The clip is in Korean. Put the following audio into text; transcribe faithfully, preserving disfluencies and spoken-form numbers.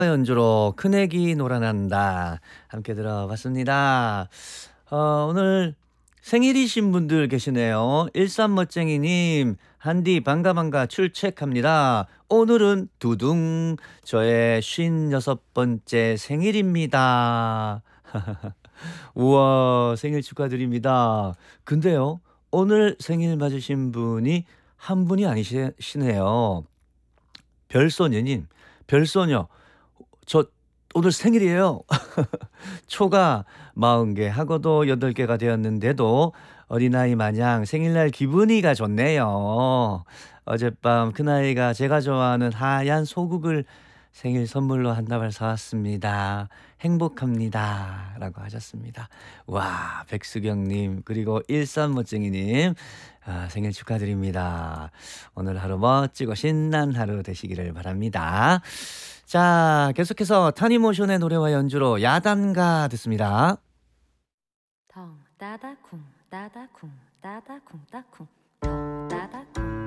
연주로 큰애기 놀아난다 함께 들어봤습니다. 어 오늘 생일이신 분들 계시네요. 일삼 멋쟁이님, "한디 반가 반가 출첵합니다. 오늘은 두둥 저의 쉰여섯 번째 생일입니다." 우와, 생일 축하드립니다. 근데요, 오늘 생일 맞으신 분이 한 분이 아니시 시네요. 별소녀님, 별소녀, 저 오늘 생일이에요. 초가 마흔 개 하고도 여덟 개가 되었는데도 어린아이 마냥 생일날 기분이가 좋네요. 어젯밤 큰아이가 제가 좋아하는 하얀 소국을 생일 선물로 한 다발 사왔습니다. 행복합니다. 라고 하셨습니다. 와, 백수경님, 그리고 일삼 멋쟁이님, 아, 생일 축하드립니다. 오늘 하루 멋지고 신난 하루 되시기를 바랍니다. 자, 계속해서 타니모션의 노래와 연주로 야단가 듣습니다. 덩 따다쿵 따다쿵 따다쿵 따쿵 덩 따다쿵